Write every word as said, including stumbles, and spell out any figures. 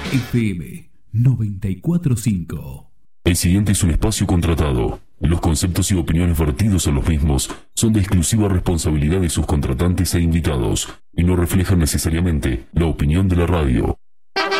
F M noventa y cuatro punto cinco. El siguiente es un espacio contratado. Los conceptos y opiniones vertidos en los mismos son de exclusiva responsabilidad de sus contratantes e invitados y no reflejan necesariamente la opinión de la radio.